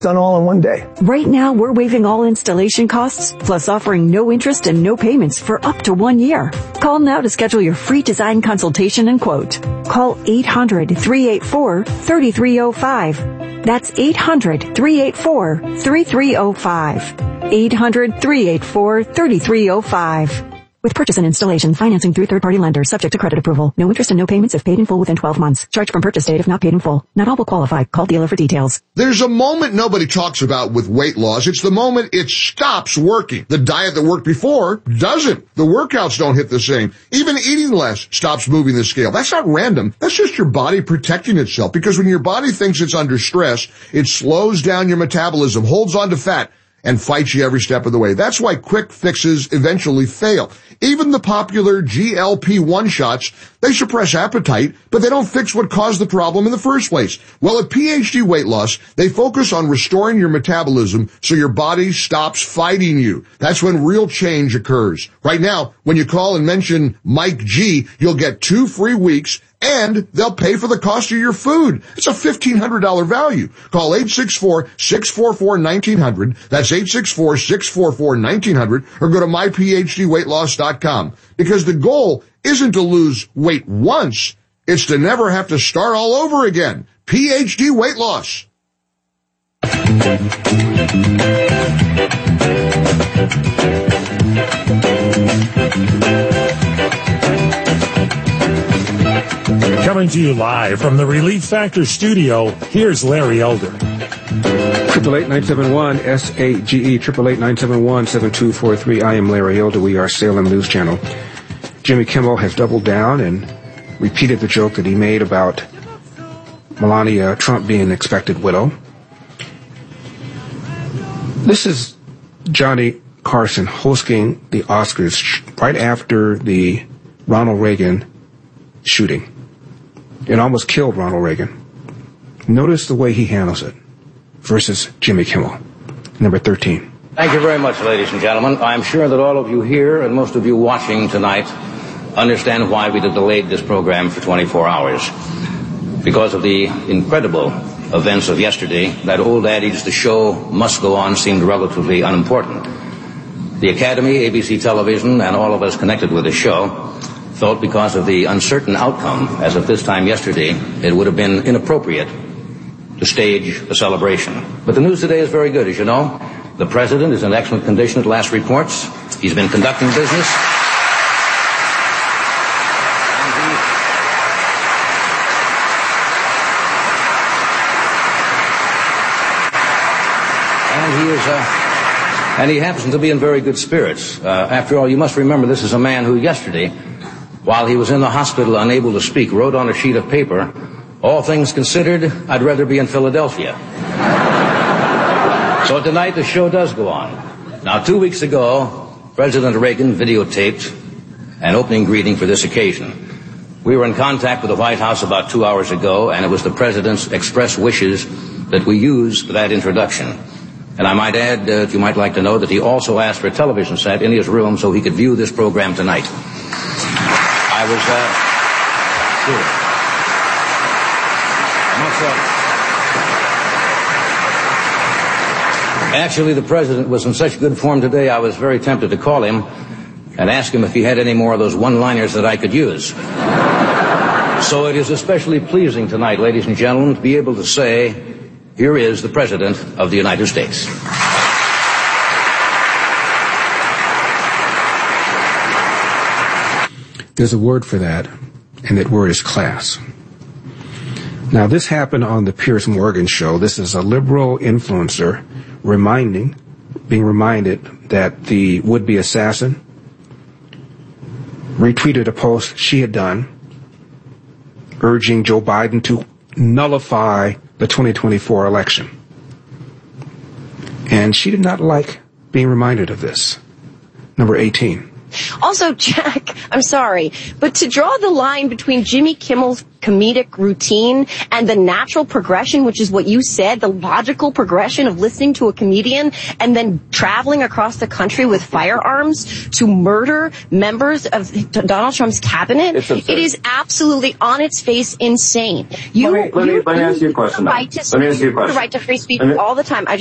done all in one day. Right now, we're waiving all installation costs, plus offering no interest and no payments for up to 1 year. Call now to schedule your free design consultation and quote. Call 800-384-3305. That's 800-384-3305. 800-384-3305. With purchase and installation, financing through third-party lenders, subject to credit approval. No interest and no payments if paid in full within 12 months. Charge from purchase date if not paid in full. Not all will qualify. Call dealer for details. There's a moment nobody talks about with weight loss. It's the moment it stops working. The diet that worked before doesn't. The workouts don't hit the same. Even eating less stops moving the scale. That's not random. That's just your body protecting itself. Because when your body thinks it's under stress, it slows down your metabolism, holds on to fat, and fights you every step of the way. That's why quick fixes eventually fail. Even the popular GLP-1 shots, they suppress appetite, but they don't fix what caused the problem in the first place. Well, at PhD Weight Loss, they focus on restoring your metabolism so your body stops fighting you. That's when real change occurs. Right now, when you call and mention Mike G, you'll get 2 free weeks, and they'll pay for the cost of your food. It's a $1,500 value. Call 864-644-1900. That's 864-644-1900. Or go to myphdweightloss.com. Because the goal isn't to lose weight once. It's to never have to start all over again. PhD Weight Loss. Coming to you live from the Relief Factor studio, here's Larry Elder. 888-971-SAGE, 888-971-7243. I am Larry Elder. We are Salem News Channel. Jimmy Kimmel has doubled down and repeated the joke that he made about Melania Trump being an expected widow. This is Johnny Carson hosting the Oscars right after the Ronald Reagan shooting. It almost killed Ronald Reagan. Notice the way he handles it versus Jimmy Kimmel. Number 13. Thank you very much, ladies and gentlemen. I'm sure that all of you here and most of you watching tonight understand why we delayed this program for 24 hours. Because of the incredible events of yesterday, that old adage, the show must go on, seemed relatively unimportant. The Academy, ABC Television, and all of us connected with the show felt because of the uncertain outcome, as of this time yesterday, it would have been inappropriate to stage a celebration. But the news today is very good, as you know. The President is in excellent condition at last reports. He's been conducting business. And he happens to be in very good spirits. After all, you must remember this is a man who yesterday, while he was in the hospital unable to speak, wrote on a sheet of paper, "All things considered, I'd rather be in Philadelphia." So tonight the show does go on. Now, 2 weeks ago, President Reagan videotaped an opening greeting for this occasion. We were in contact with the White House about 2 hours ago, and it was the President's express wishes that we use for that introduction. And I might add, if you might like to know, that he also asked for a television set in his room so he could view this program tonight. I was, sure. Actually, the President was in such good form today, I was very tempted to call him and ask him if he had any more of those one-liners that I could use. So it is especially pleasing tonight, ladies and gentlemen, to be able to say, here is the President of the United States. There's a word for that, and that word is class. Now, this happened on the Piers Morgan show. This is a liberal influencer being reminded that the would-be assassin retweeted a post she had done urging Joe Biden to nullify the 2024 election. And she did not like being reminded of this. Number 18. Also, Jack, I'm sorry, but to draw the line between Jimmy Kimmel's comedic routine and the natural progression, which is what you said, the logical progression of listening to a comedian and then traveling across the country with firearms to murder members of Donald Trump's cabinet, it is absolutely on its face insane. Let me ask you a question. Let me ask you a question. The right to free speech all the time.